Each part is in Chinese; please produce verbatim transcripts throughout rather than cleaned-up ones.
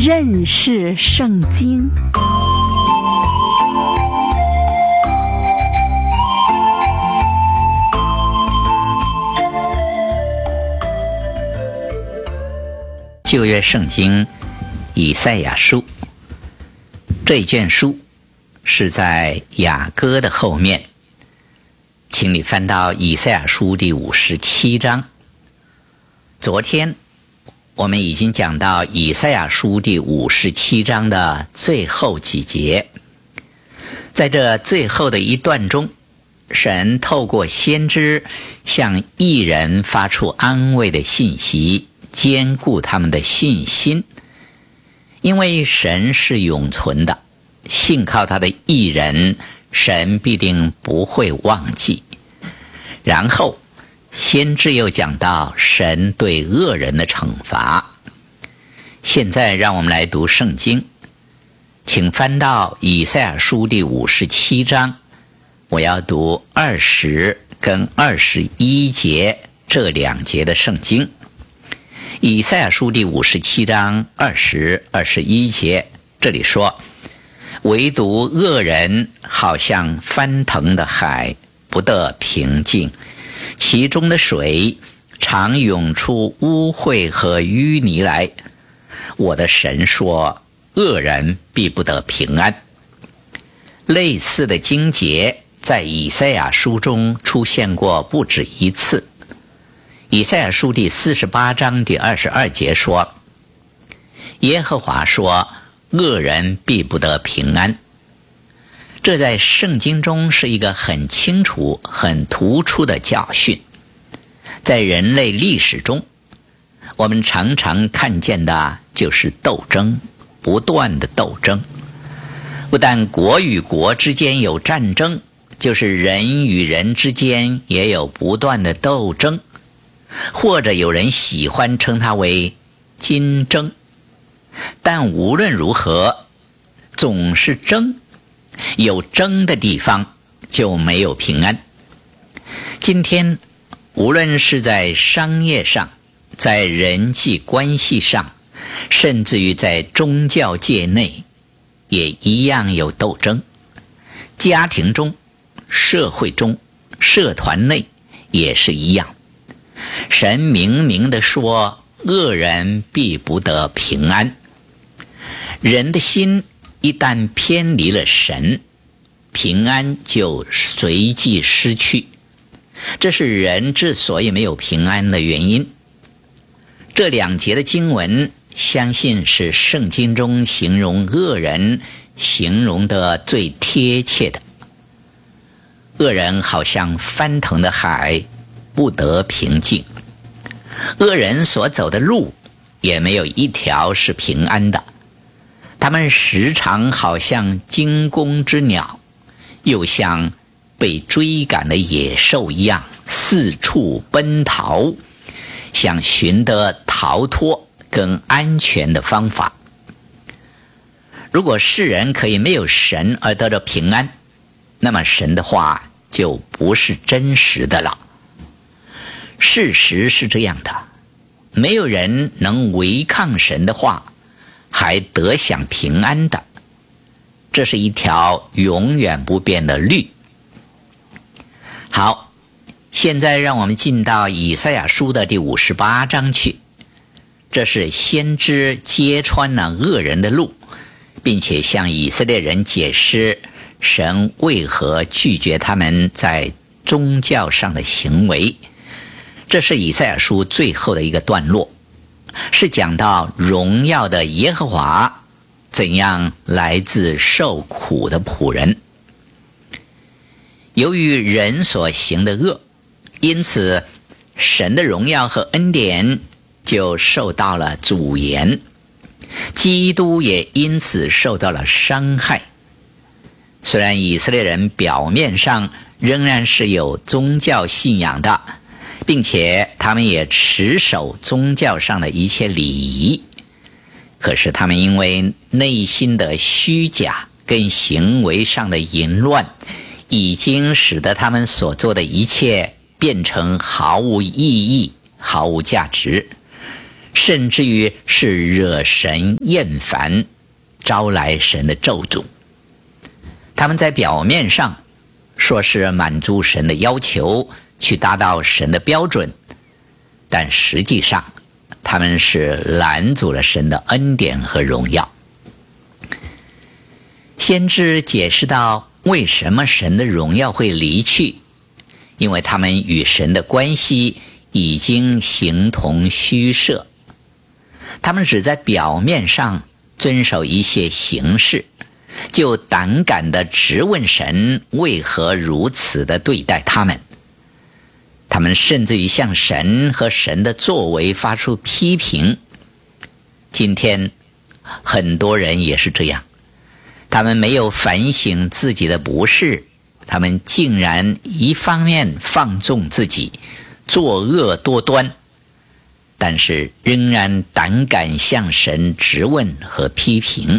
认识圣经。 旧约圣经以赛亚书，这一卷书是在雅歌的后面，请你翻到以赛亚书第五十七章。昨天我们已经讲到以赛亚书第五十七章的最后几节，在这最后的一段中，神透过先知向义人发出安慰的信息，坚固他们的信心，因为神是永存的，信靠他的义人，神必定不会忘记。然后先知又讲到神对恶人的惩罚。现在让我们来读圣经，请翻到以赛亚书第五十七章，我要读二十跟二十一节这两节的圣经。以赛亚书第五十七章二十、二十一节，这里说：唯独恶人好像翻腾的海，不得平静，其中的水常涌出污秽和淤泥来。我的神说，恶人必不得平安。类似的经节在以赛亚书中出现过不止一次。以赛亚书第四十八章第二十二节说：耶和华说，恶人必不得平安。这在圣经中是一个很清楚、很突出的教训。在人类历史中，我们常常看见的就是斗争，不断的斗争。不但国与国之间有战争，就是人与人之间也有不断的斗争，或者有人喜欢称它为金争。但无论如何，总是争，有争的地方就没有平安。今天无论是在商业上，在人际关系上，甚至于在宗教界内，也一样有斗争。家庭中、社会中、社团内也是一样。神明明地说，恶人必不得平安。人的心一旦偏离了神，平安就随即失去，这是人之所以没有平安的原因。这两节的经文相信是圣经中形容恶人形容的最贴切的。恶人好像翻腾的海，不得平静。恶人所走的路也没有一条是平安的，他们时常好像惊弓之鸟，又像被追赶的野兽一样四处奔逃，想寻得逃脱跟安全的方法。如果世人可以没有神而得到平安，那么神的话就不是真实的了。事实是这样的，没有人能违抗神的话还得享平安的，这是一条永远不变的律。好，现在让我们进到以赛亚书的第五十八章去。这是先知揭穿了恶人的路，并且向以色列人解释神为何拒绝他们在宗教上的行为。这是以赛亚书最后的一个段落，是讲到荣耀的耶和华怎样来自受苦的仆人。由于人所行的恶，因此神的荣耀和恩典就受到了阻延，基督也因此受到了伤害。虽然以色列人表面上仍然是有宗教信仰的，并且他们也持守宗教上的一切礼仪，可是他们因为内心的虚假跟行为上的淫乱，已经使得他们所做的一切变成毫无意义、毫无价值， 甚至于是惹神厌烦，招来神的咒诅。他们在表面上说是满足神的要求，去达到神的标准，但实际上他们是拦阻了神的恩典和荣耀。先知解释到，为什么神的荣耀会离去，因为他们与神的关系已经形同虚设，他们只在表面上遵守一些形式，就胆敢地质问神为何如此地对待他们。他们甚至于向神和神的作为发出批评。今天很多人也是这样，他们没有反省自己的不是，他们竟然一方面放纵自己，作恶多端，但是仍然胆敢向神质问和批评。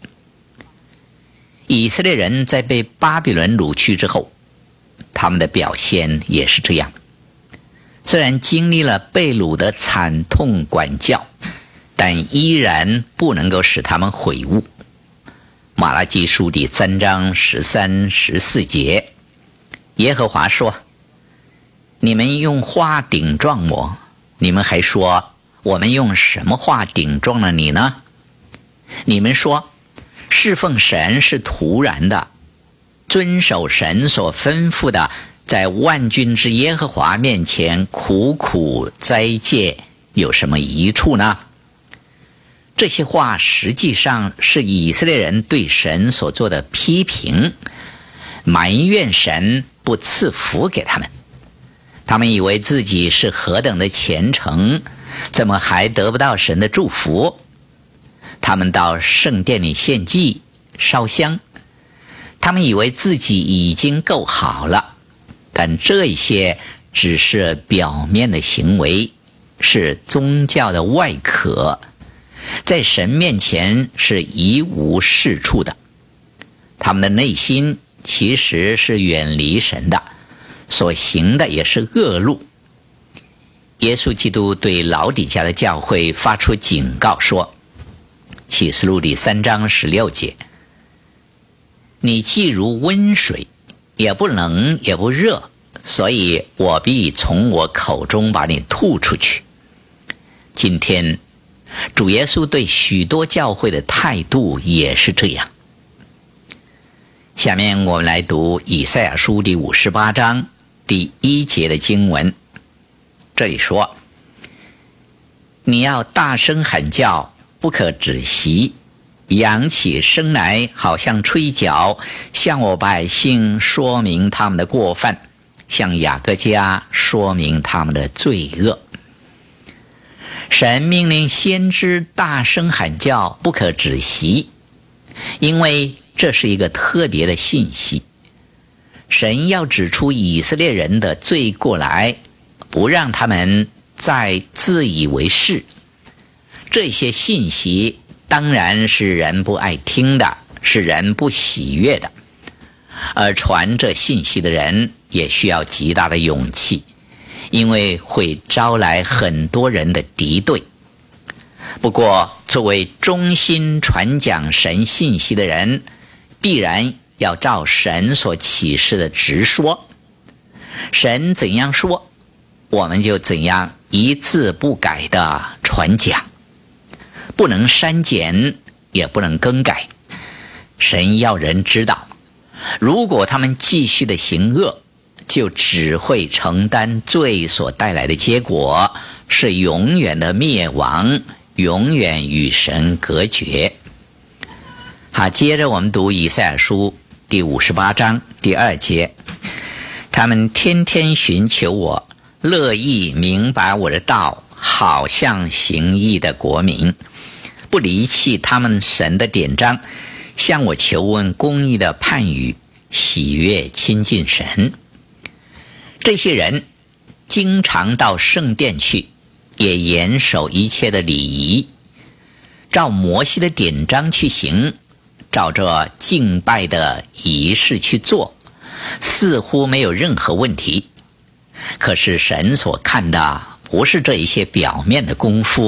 以色列人在被巴比伦掳去之后，他们的表现也是这样。虽然经历了被掳的惨痛管教，但依然不能够使他们悔悟。马拉基书第三章十三、十四节，耶和华说：你们用话顶撞我，你们还说我们用什么话顶撞了你呢？你们说侍奉神是徒然的，遵守神所吩咐的，在万军之耶和华面前苦苦斋戒，有什么益处呢？这些话实际上是以色列人对神所做的批评，埋怨神不赐福给他们。他们以为自己是何等的虔诚，怎么还得不到神的祝福？他们到圣殿里献祭烧香，他们以为自己已经够好了，但这些只是表面的行为，是宗教的外壳，在神面前是一无是处的。他们的内心其实是远离神的，所行的也是恶路。耶稣基督对老底嘉的教会发出警告说，启示录第三章十六节，你既如温水，也不冷也不热，所以我必从我口中把你吐出去。今天主耶稣对许多教会的态度也是这样。下面我们来读以赛亚书第五十八章第一节的经文。这里说，你要大声喊叫，不可止息，扬起声来，好像吹角，向我百姓说明他们的过犯，向雅各家说明他们的罪恶。神命令先知大声喊叫，不可止息，因为这是一个特别的信息。神要指出以色列人的罪过来，不让他们再自以为是。这些信息当然是人不爱听的，是人不喜悦的，而传这信息的人也需要极大的勇气，因为会招来很多人的敌对。不过作为忠心传讲神信息的人，必然要照神所启示的直说。神怎样说，我们就怎样一字不改地传讲，不能删减，也不能更改。神要人知道，如果他们继续的行恶，就只会承担罪所带来的结果，是永远的灭亡，永远与神隔绝。好，接着我们读以赛亚书第五十八章第二节，他们天天寻求我，乐意明白我的道，好像行义的国民，不离弃他们神的典章，向我求问公义的判语，喜悦亲近神。这些人经常到圣殿去，也严守一切的礼仪，照摩西的典章去行，照着敬拜的仪式去做，似乎没有任何问题。可是神所看的不是这一些表面的功夫，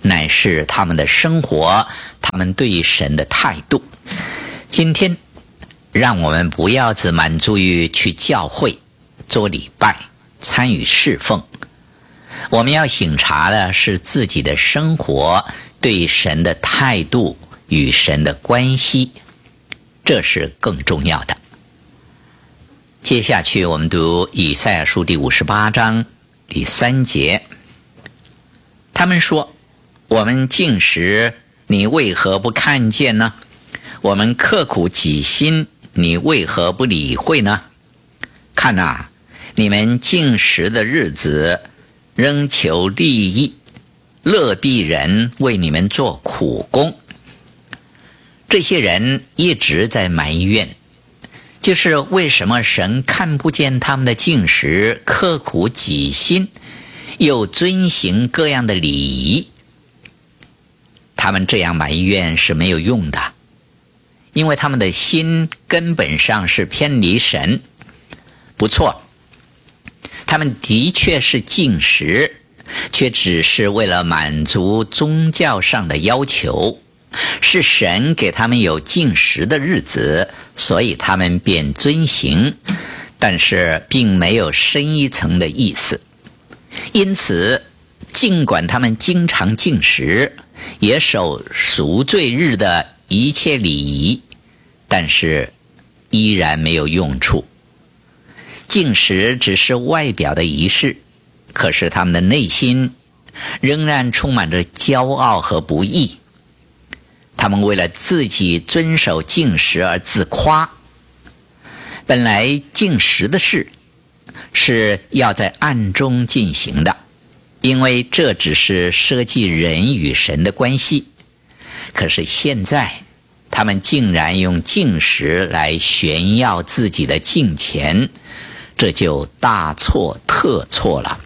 乃是他们的生活，他们对神的态度。今天让我们不要只满足于去教会做礼拜参与侍奉，我们要省察的是自己的生活对神的态度与神的关系，这是更重要的。接下去我们读以赛亚书第五十八章第三节，他们说，我们禁食，你为何不看见呢？我们刻苦己心，你为何不理会呢？看啊，你们禁食的日子，仍求利益，勒逼人为你们做苦工。这些人一直在埋怨，就是为什么神看不见他们的禁食，刻苦己心，又遵行各样的礼仪。他们这样埋怨是没有用的，因为他们的心根本上是偏离神。不错，他们的确是禁食，却只是为了满足宗教上的要求，是神给他们有禁食的日子，所以他们便遵行，但是并没有深一层的意思。因此尽管他们经常禁食，也守赎罪日的一切礼仪，但是依然没有用处。禁食只是外表的仪式，可是他们的内心仍然充满着骄傲和不义。他们为了自己遵守禁食而自夸。本来禁食的事是要在暗中进行的，因为这只是涉及人与神的关系。可是现在他们竟然用禁食来炫耀自己的敬虔，这就大错特错了。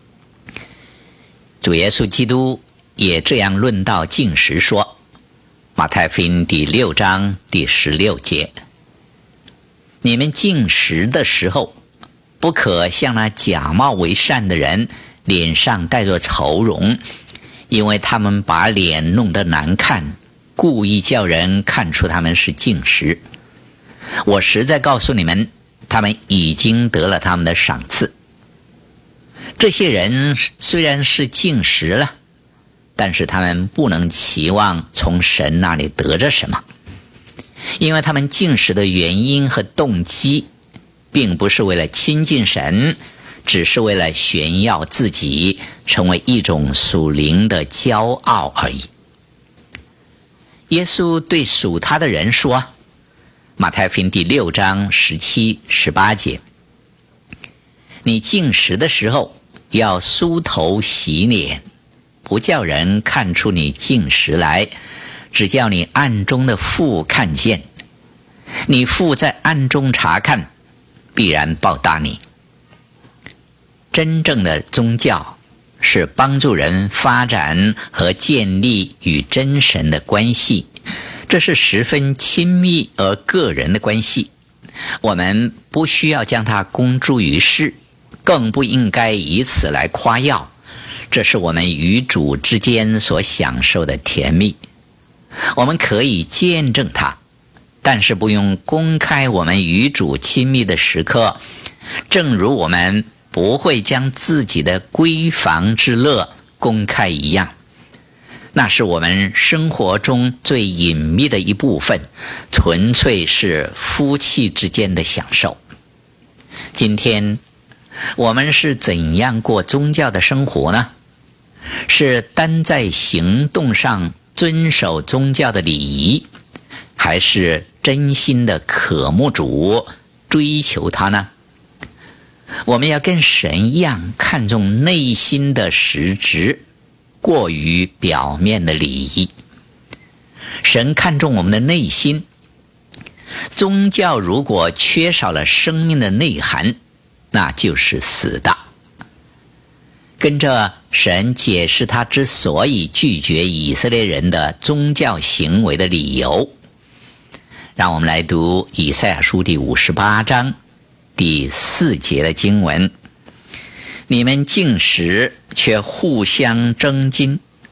主耶稣基督也这样论到禁食说，马太福音第六章第十六节，你们禁食的时候，不可像那假冒为善的人脸上带着愁容，因为他们把脸弄得难看，故意叫人看出他们是禁食。我实在告诉你们，他们已经得了他们的赏赐。这些人虽然是禁食了，但是他们不能期望从神那里得着什么，因为他们禁食的原因和动机并不是为了亲近神，只是为了炫耀自己，成为一种属灵的骄傲而已。耶稣对属他的人说，马太福音第六章十七、十八节，你禁食的时候要梳头洗脸，不叫人看出你禁食来，只叫你暗中的父看见。你父在暗中查看，必然报答你。真正的宗教是帮助人发展和建立与真神的关系，这是十分亲密而个人的关系。我们不需要将它公诸于世，更不应该以此来夸耀，这是我们与主之间所享受的甜蜜。我们可以见证它，但是不用公开我们与主亲密的时刻，正如我们不会将自己的闺房之乐公开一样。那是我们生活中最隐秘的一部分，纯粹是夫妻之间的享受。今天我们是怎样过宗教的生活呢？是单在行动上遵守宗教的礼仪，还是真心的渴慕主，追求他呢？我们要跟神一样看重内心的实质，过于表面的礼仪。神看重我们的内心。宗教如果缺少了生命的内涵，那就是死的。跟着神解释他之所以拒绝以色列人的宗教行为的理由，让我们来读以赛亚书第五十八章第四节的经文。你们禁食却互相争竞，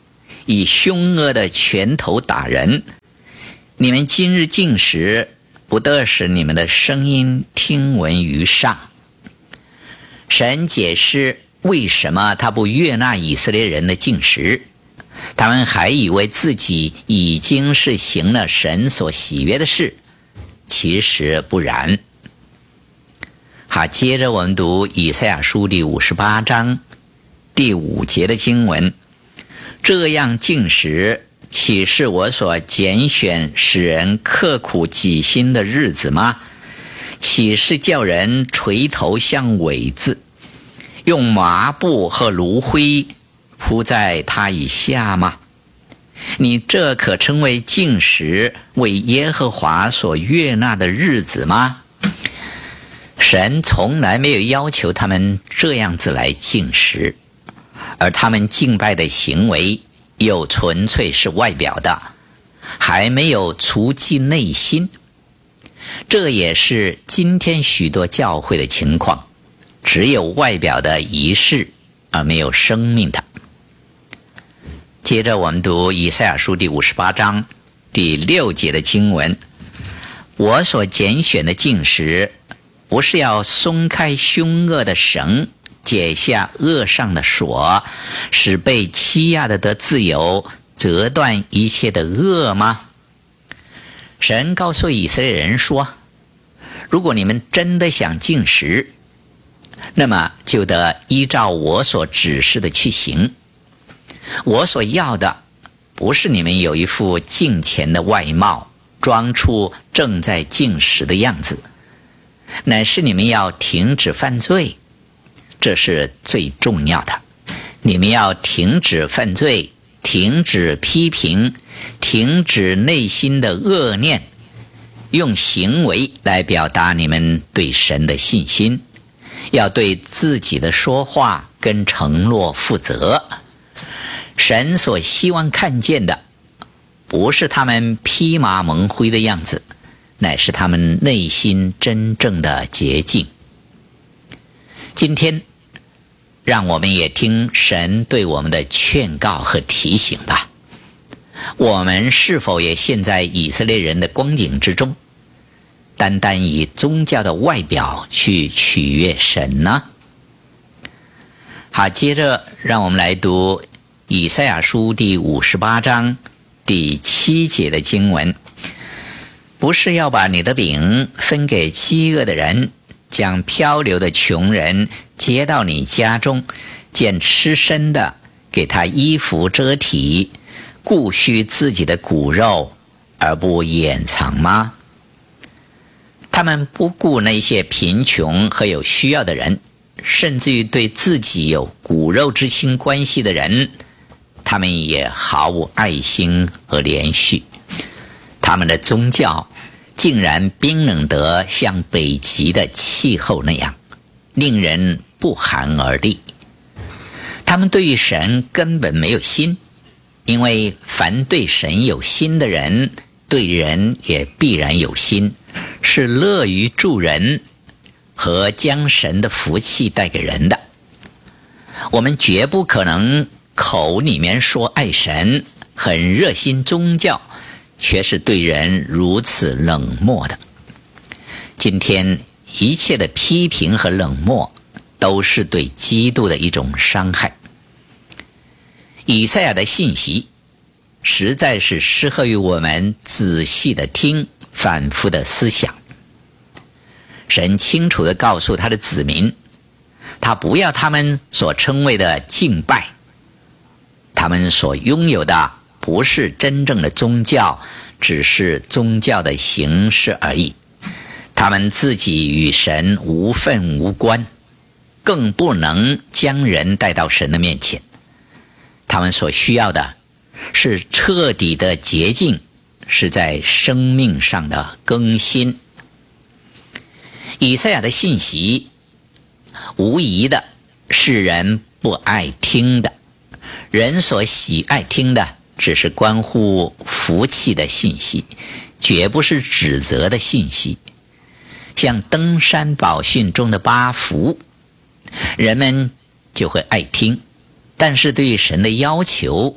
以凶恶的拳头打人。你们今日进食，不得使你们的声音听闻于上。神解释为什么他不悦纳以色列人的进食，他们还以为自己已经是行了神所喜悦的事，其实不然。好，接着我们读以赛亚书第五十八章第五节的经文。这样进食，岂是我所拣选使人刻苦己心的日子吗？岂是叫人垂头像苇子，用麻布和炉灰铺在他以下吗？你这可称为进食，为耶和华所悦纳的日子吗？神从来没有要求他们这样子来进食，而他们敬拜的行为又纯粹是外表的，还没有触及内心。这也是今天许多教会的情况，只有外表的仪式，而没有生命的。接着我们读以赛亚书第五十八章第六节的经文。我所拣选的进食，不是要松开凶恶的绳，解下恶上的锁，使被欺压的得自由，折断一切的恶吗？神告诉以色列人说，如果你们真的想进食，那么就得依照我所指示的去行。我所要的不是你们有一副敬虔的外貌，装出正在进食的样子，乃是你们要停止犯罪，这是最重要的。你们要停止犯罪，停止批评，停止内心的恶念，用行为来表达你们对神的信心，要对自己的说话跟承诺负责。神所希望看见的，不是他们披麻蒙灰的样子，乃是他们内心真正的洁净。今天让我们也听神对我们的劝告和提醒吧。我们是否也陷在以色列人的光景之中，单单以宗教的外表去取悦神呢？好，接着让我们来读以赛亚书第五十八章第七节的经文。不是要把你的饼分给饥饿的人，将漂流的穷人接到你家中，见吃身的给他衣服遮体，顾恤自己的骨肉而不掩藏吗？他们不顾那些贫穷和有需要的人，甚至于对自己有骨肉之亲关系的人，他们也毫无爱心和怜恤。他们的宗教竟然冰冷得像北极的气候那样，令人不寒而栗。他们对于神根本没有心，因为凡对神有心的人，对人也必然有心，是乐于助人和将神的福气带给人的。我们绝不可能口里面说爱神，很热心宗教，却是对人如此冷漠的。今天一切的批评和冷漠，都是对基督的一种伤害。以赛亚的信息实在是适合于我们仔细的听，反复的思想。神清楚地告诉他的子民，他不要他们所称谓的敬拜，他们所拥有的不是真正的宗教，只是宗教的形式而已。他们自己与神无分无关，更不能将人带到神的面前。他们所需要的是彻底的洁净，是在生命上的更新。以赛亚的信息无疑的是人不爱听的，人所喜爱听的只是关乎福气的信息，绝不是指责的信息。像登山宝训中的八福，人们就会爱听，但是对于神的要求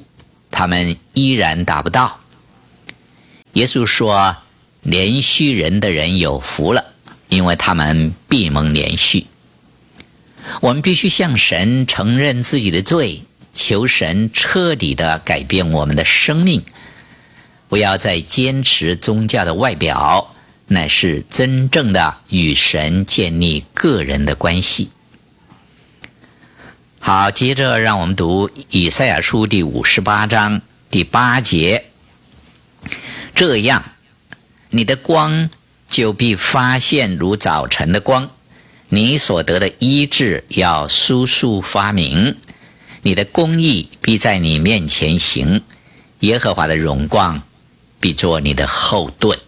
他们依然达不到。耶稣说，连续人的人有福了，因为他们必蒙连续。我们必须向神承认自己的罪，求神彻底地改变我们的生命，不要再坚持宗教的外表，乃是真正的与神建立个人的关系。好，接着让我们读以赛亚书第五十八章第八节。这样，你的光就必发现如早晨的光，你所得的医治要速速发明，你的公义必在你面前行，耶和华的荣光必作你的后盾。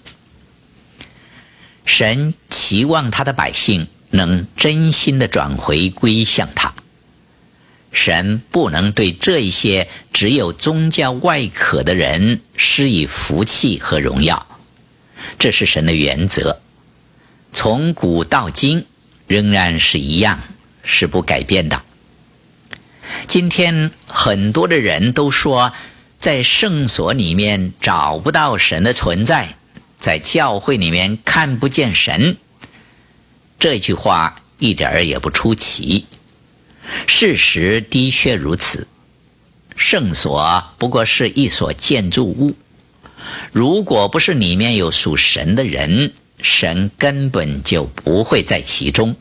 神期望他的百姓能真心地转回归向他。神不能对这一些只有宗教外壳的人施以福气和荣耀，这是神的原则，从古到今仍然是一样，是不改变的。今天很多的人都说，在圣所里面找不到神的存在，在教会里面看不见神，这句话一点儿也不出奇。事实的确如此，圣所不过是一所建筑物，如果不是里面有属神的人，神根本就不会在其中。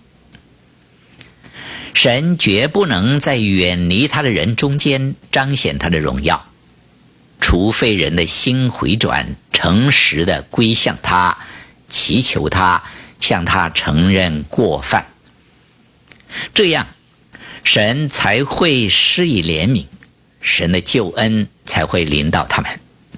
神绝不能在远离他的人中间彰显他的荣耀，除非人的心回转，诚实的归向他，祈求他，向他承认过犯，这样神才会施以怜悯，神的救恩才会临到他们。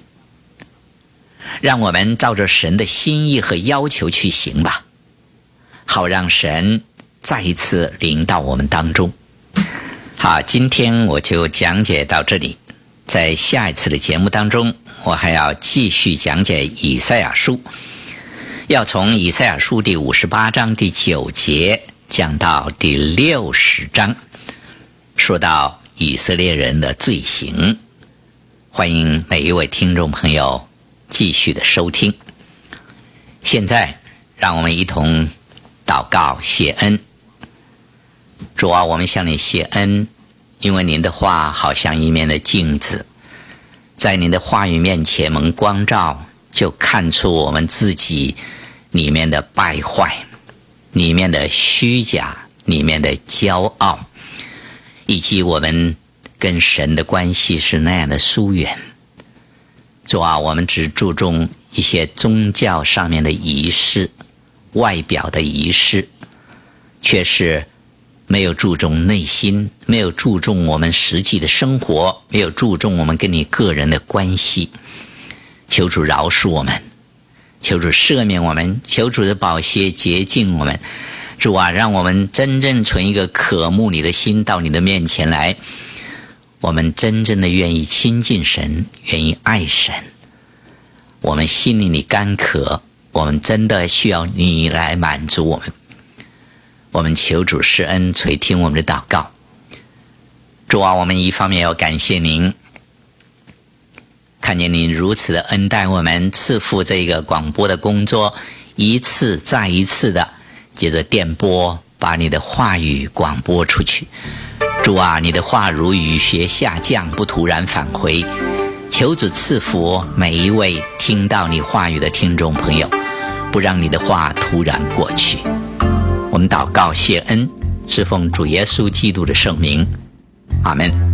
让我们照着神的心意和要求去行吧，好让神再一次临到我们当中。好，今天我就讲解到这里，在下一次的节目当中，我还要继续讲解以赛亚书，要从以赛亚书第五十八章第九节讲到第六十章，说到以色列人的罪行。欢迎每一位听众朋友继续的收听。现在让我们一同祷告谢恩。主啊，我们向你谢恩，因为您的话好像一面的镜子，在您的话语面前蒙光照，就看出我们自己里面的败坏，里面的虚假，里面的骄傲，以及我们跟神的关系是那样的疏远。主啊，我们只注重一些宗教上面的仪式，外表的仪式，却是没有注重内心，没有注重我们实际的生活，没有注重我们跟你个人的关系。求主饶恕我们，求主赦免我们，求主的宝血洁净我们。主啊，让我们真正存一个渴慕你的心到你的面前来，我们真正的愿意亲近神，愿意爱神。我们心里里干渴，我们真的需要你来满足我们。我们求主施恩垂听我们的祷告。主啊，我们一方面要感谢您，看见您如此的恩待我们，赐福这个广播的工作，一次再一次的借着电波把你的话语广播出去。主啊，你的话如雨雪下降，不突然返回。求主赐福每一位听到你话语的听众朋友，不让你的话突然过去。我们祷告谢恩，是奉主耶稣基督的圣名，阿们。